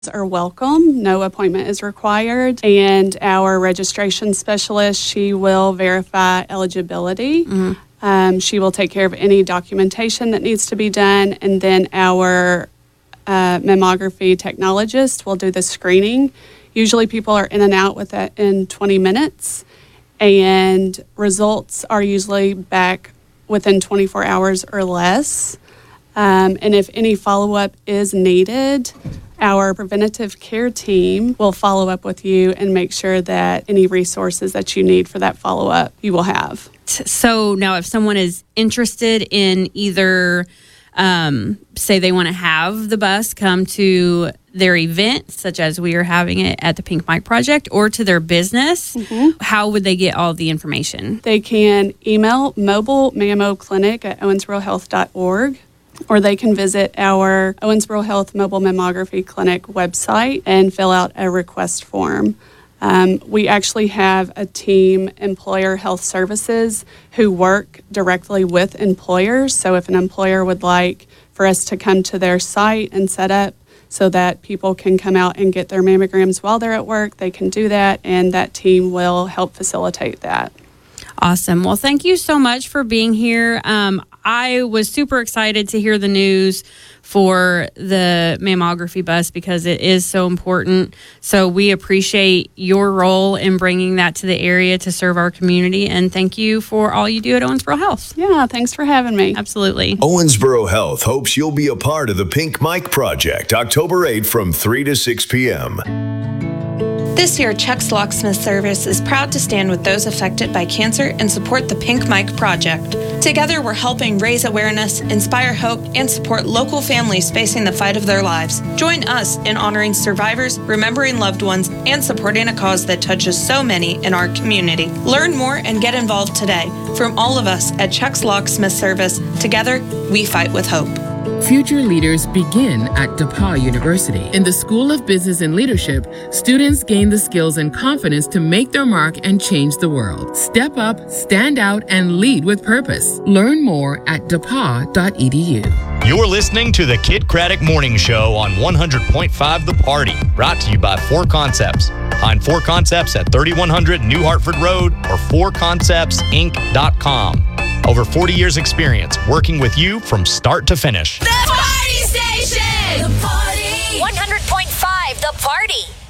are welcome. No appointment is required. And our registration specialist, she will verify eligibility. She will take care of any documentation that needs to be done. And then our mammography technologist will do the screening. Usually people are in and out with that in 20 minutes. And results are usually back within 24 hours or less. And if any follow-up is needed, our preventative care team will follow up with you and make sure that any resources that you need for that follow-up you will have. So now if someone is interested in either, say they want to have the bus come to their event, such as we are having it at the Pink Mike Project, or to their business, how would they get all the information? They can email mobilemammo@owensborohealth.org. or they can visit our Owensboro Health Mobile Mammography Clinic website and fill out a request form. We actually have a team, Employer Health Services, who work directly with employers. So if an employer would like for us to come to their site and set up so that people can come out and get their mammograms while they're at work, they can do that, and that team will help facilitate that. Awesome. Well, thank you so much for being here. I was super excited to hear the news for the mammography bus because it is so important. So we appreciate your role in bringing that to the area to serve our community. And thank you for all you do at Owensboro Health. Yeah, thanks for having me. Absolutely. Owensboro Health hopes you'll be a part of the Pink Mike Project, October 8th from 3 to 6 p.m. This year, Chuck's Locksmith Service is proud to stand with those affected by cancer and support the Pink Mike Project. Together, we're helping raise awareness, inspire hope, and support local families facing the fight of their lives. Join us in honoring survivors, remembering loved ones, and supporting a cause that touches so many in our community. Learn more and get involved today. From all of us at Chuck's Locksmith Service, together, we fight with hope. Future leaders begin at DePauw University. In the School of Business and Leadership, students gain the skills and confidence to make their mark and change the world. Step up, stand out, and lead with purpose. Learn more at depaw.edu. You're listening to the Kid Craddock Morning Show on 100.5 The Party, brought to you by 4 Concepts. Find 4 Concepts at 3100 New Hartford Road or 4conceptsinc.com. Over 40 years experience working with you from start to finish. The Party Station! The Party! 100.5 The Party!